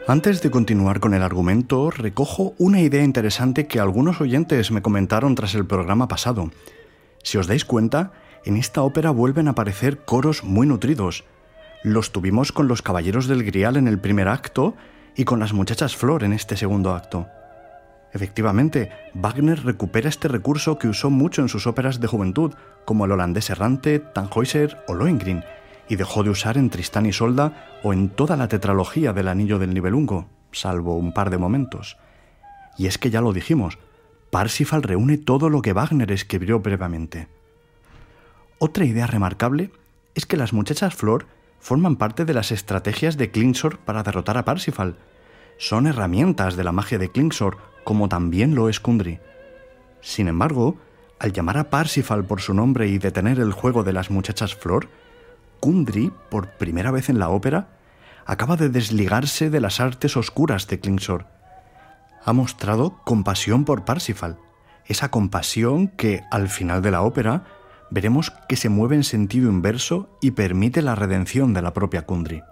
Antes de continuar con el argumento, recojo una idea interesante que algunos oyentes me comentaron tras el programa pasado. Si os dais cuenta, en esta ópera vuelven a aparecer coros muy nutridos. Los tuvimos con los Caballeros del Grial en el primer acto y con las Muchachas Flor en este segundo acto. Efectivamente, Wagner recupera este recurso que usó mucho en sus óperas de juventud, como El Holandés Errante, Tannhäuser o Lohengrin, y dejó de usar en Tristán y Isolda o en toda la tetralogía del Anillo del Nibelungo, salvo un par de momentos. Y es que ya lo dijimos, Parsifal reúne todo lo que Wagner escribió brevemente. Otra idea remarcable es que las Muchachas Flor forman parte de las estrategias de Klingsor para derrotar a Parsifal. Son herramientas de la magia de Klingsor, como también lo es Kundry. Sin embargo, al llamar a Parsifal por su nombre y detener el juego de las Muchachas Flor, Kundry, por primera vez en la ópera, acaba de desligarse de las artes oscuras de Klingsor. Ha mostrado compasión por Parsifal, esa compasión que, al final de la ópera, veremos que se mueve en sentido inverso y permite la redención de la propia Kundry.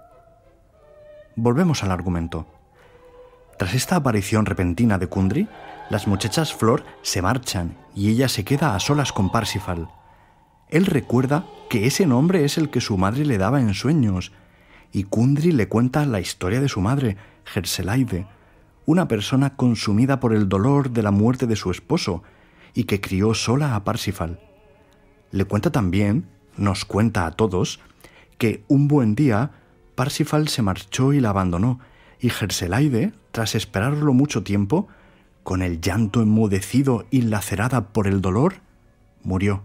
Volvemos al argumento. Tras esta aparición repentina de Kundry, las Muchachas Flor se marchan y ella se queda a solas con Parsifal. Él recuerda que ese nombre es el que su madre le daba en sueños, y Kundry le cuenta la historia de su madre, Herselaide, una persona consumida por el dolor de la muerte de su esposo y que crió sola a Parsifal. Le cuenta también, nos cuenta a todos, que un buen día Parsifal se marchó y la abandonó, y Herselaide, tras esperarlo mucho tiempo, con el llanto enmudecido y lacerada por el dolor, murió.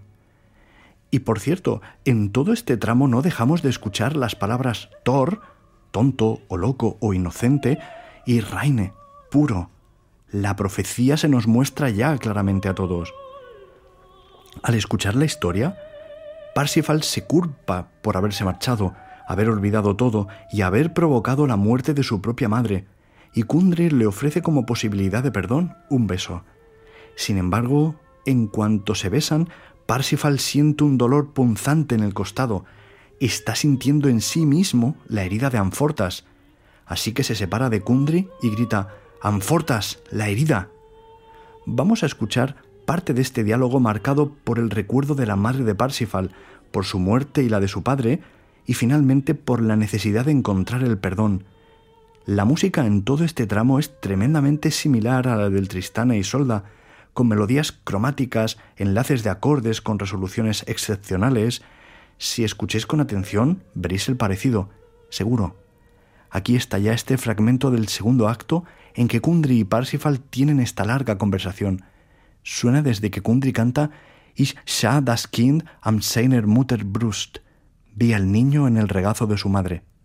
Y por cierto, en todo este tramo no dejamos de escuchar las palabras Thor, tonto o loco o inocente, y Reine, puro. La profecía se nos muestra ya claramente a todos. Al escuchar la historia, Parsifal se culpa por haberse marchado, haber olvidado todo y haber provocado la muerte de su propia madre, y Kundry le ofrece como posibilidad de perdón un beso. Sin embargo, en cuanto se besan, Parsifal siente un dolor punzante en el costado. Está sintiendo en sí mismo la herida de Anfortas. Así que se separa de Kundry y grita: «¡Anfortas, la herida!». Vamos a escuchar parte de este diálogo marcado por el recuerdo de la madre de Parsifal, por su muerte y la de su padre, y finalmente por la necesidad de encontrar el perdón. La música en todo este tramo es tremendamente similar a la del Tristán e Isolda, con melodías cromáticas, enlaces de acordes con resoluciones excepcionales. Si escuchéis con atención, veréis el parecido, seguro. Aquí está ya este fragmento del segundo acto en que Kundry y Parsifal tienen esta larga conversación. Suena desde que Kundry canta «Ich sah das Kind am seiner Mutter Brust». Vi al niño en el regazo de su madre.